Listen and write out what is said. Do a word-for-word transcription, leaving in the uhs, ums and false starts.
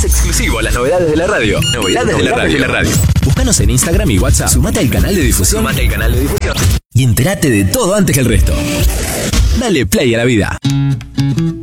más exclusivo a las novedades de la radio. Novedades, novedades de la radio. De la radio. Búscanos en Instagram y WhatsApp. Sumate al canal de difusión. Sumate al canal de difusión. Y entérate de todo antes que el resto. Dale play a la vida.